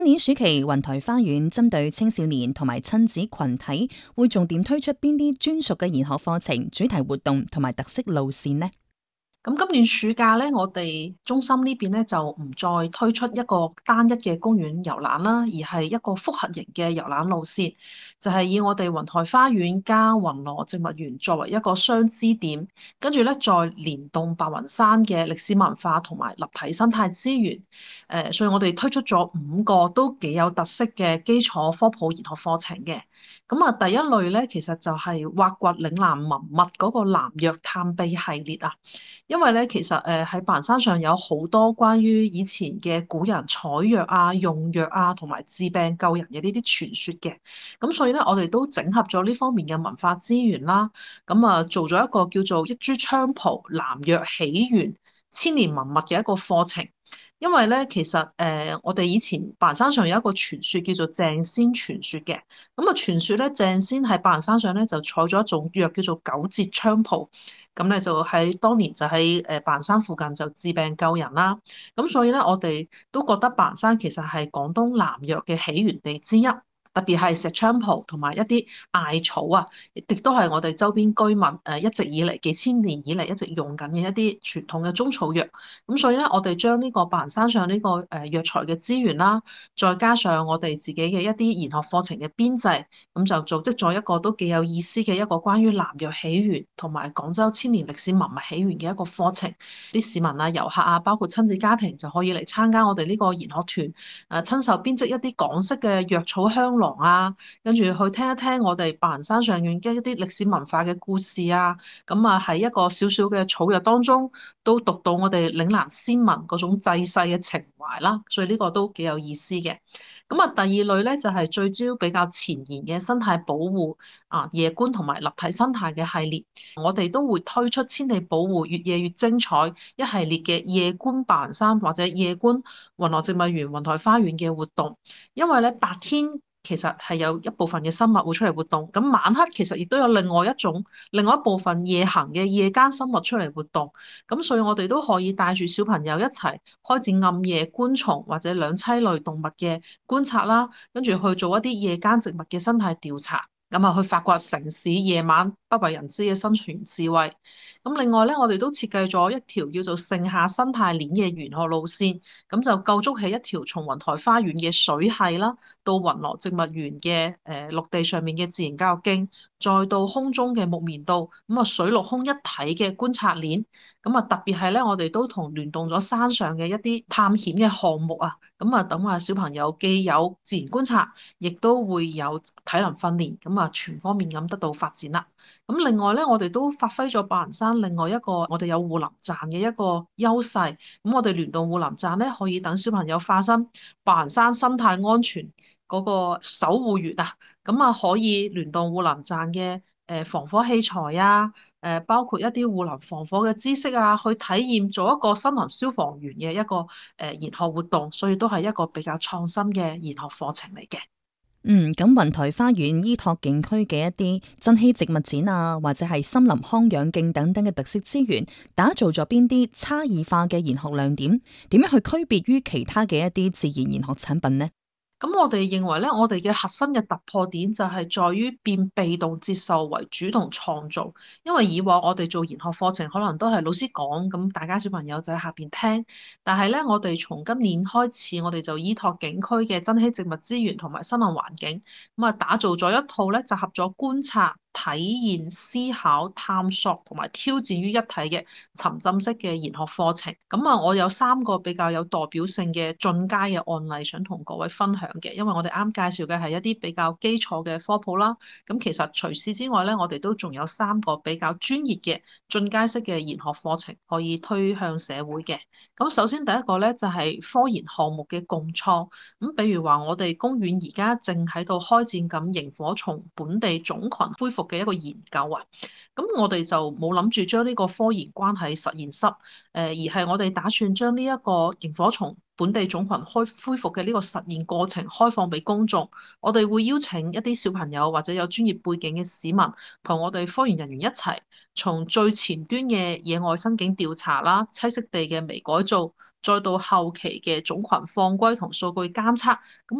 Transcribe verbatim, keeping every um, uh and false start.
今年暑期雲台花園針對青少年同埋親子群體，會重點推出邊啲專屬嘅研學課程、主題活動同埋特色路線呢？ 咁今年暑假咧，我哋中心呢邊咧就唔再推出一個單一嘅公園遊覽啦，而係一個複合型嘅遊覽路線，就係以我哋雲台花園加雲羅植物園作為一個雙支點，跟住咧再連動白雲山嘅歷史文化同埋立體生態資源。誒，所以我哋推出咗五個都幾有特色嘅基礎科普研學課程嘅。咁啊，第一類咧，其實就係挖掘嶺南文物嗰個南藥探秘系列啊。因為咧，其實誒喺白雲山上有好多關於以前嘅古人採藥啊、用藥啊，同埋治病救人嘅呢啲傳說嘅。咁所以咧，我哋都整合咗呢方面嘅文化資源啦。咁啊，做咗一個叫做一株菖蒲南藥起源千年文物嘅一個課程。因為咧，其實誒、呃，我哋以前白雲山上有一個傳說叫做鄭仙傳說嘅。咁啊，傳說咧，鄭仙喺白雲山上咧就採咗一種藥叫做九節菖蒲。咁咧就喺當年就喺誒白雲山附近就治病救人啦。咁所以咧，我哋都覺得白雲山其實係廣東南藥嘅起源地之一。特別係石菖蒲同埋一啲艾草啊，亦都係我哋周邊居民誒一直以嚟幾千年以嚟一直用緊嘅一啲傳統嘅中草藥。咁所以咧，我哋將呢個白雲山上呢個誒藥材嘅資源啦，再加上我哋自己嘅一啲研學課程嘅編製，咁就組織咗一個都幾有意思嘅一個關於南藥起源同埋廣州千年歷史文物起源嘅一個課程。啲市民啊、遊客啊，包括親子家庭就可以嚟參加我哋呢個研學團，誒親手編織一啲港式嘅藥草香囊啊，跟住去聽一聽我哋白雲山上院嘅一啲歷史文化嘅故事啊。咁啊喺一個小小嘅草藥當中，都讀到我哋嶺南先民嗰種濟世嘅情懷啦。所以呢個都幾有意思嘅。咁啊，第二類咧就係聚焦比較前沿嘅生態保護啊、夜觀同埋立體生態嘅系列，我哋都會推出千里保護越夜越精彩一系列嘅夜觀白雲山或者夜觀雲羅植物園、雲台花園嘅活動。因為咧白天其實係有一部分嘅生物會出嚟活動，咁晚黑其實亦都有另外一種、另外一部分夜行嘅夜間生物出嚟活動。咁所以我哋都可以帶住小朋友一齊開展暗夜觀蟲或者兩棲類動物嘅觀察啦，跟住去做一啲夜間植物嘅生態調查。咁啊，去發掘城市夜晚不為人知嘅生存智慧。咁另外咧，我哋都設計咗一條叫做盛夏生態鏈嘅玄學路線，咁就構築起一條從雲台花園嘅水系啦，到雲羅植物園嘅誒陸地上面嘅自然教育徑，再到空中嘅木棉道，咁啊水陸空一體嘅觀察鏈。咁啊特別係咧，我哋都同聯動咗山上嘅一啲探險嘅項目啊，咁啊等啊小朋友既有自然觀察，亦都會有體能訓練，咁啊全方面咁得到發展啦。咁另外咧，我哋都發揮咗白雲山另外一個我哋有護林站嘅一個優勢。咁我哋聯動護林站咧，可以等小朋友化身白雲山生態安全嗰個守護員啊。咁啊，可以聯動護林站嘅誒防火器材啊，誒包括一啲護林防火嘅知識啊，去體驗做一個森林消防員嘅一個誒研學活動。所以都係一個比較創新嘅研學課程嚟嘅。 嗯，咁雲台花園依託景區嘅一啲珍稀植物展啊，或者係森林康養徑等等嘅特色資源，打造咗邊啲差異化嘅研學亮點？點樣去區別於其他嘅一啲自然研學產品呢？ 咁我哋認為咧，我哋嘅核心嘅突破點就係在於變被動接受為主動創造。因為以往我哋做研學課程，可能都係老師講，咁大家小朋友就喺下邊聽。但係咧，我哋從今年開始，我哋就依託景區嘅珍稀植物資源同埋森林環境，咁啊打造咗一套咧，集合咗觀察、體驗、思考、探索同埋挑戰於一體嘅沉浸式嘅研學課程。咁啊，我有三個比較有代表性嘅進階嘅案例，想同各位分享嘅。因為我哋啱介紹嘅係一啲比較基礎嘅科普啦。咁其實除此之外咧，我哋都仲有三個比較專業嘅進階式嘅研學課程可以推向社會嘅。咁首先第一個咧就係科研項目嘅共創。咁比如話我哋公園而家正喺度開展緊螢火蟲本地種群恢復嘅一個研究啊。咁我哋就冇諗住將呢個科研關喺實驗室，誒而係我哋打算將呢一個螢火蟲本地種群開恢復嘅呢個實驗過程開放俾公眾。我哋會邀請一啲小朋友或者有專業背景嘅市民，同我哋科研人員一齊，從最前端嘅野外生境調查啦、棲息地嘅微改造， 再到後期嘅種群放歸同數據監測。咁